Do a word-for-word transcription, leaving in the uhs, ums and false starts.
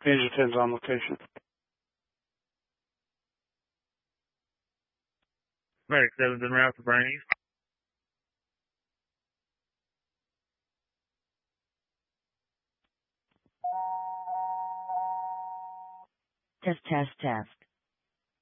Danger ten's on location. Medic seven's en route to Bryan East. Test, test, test.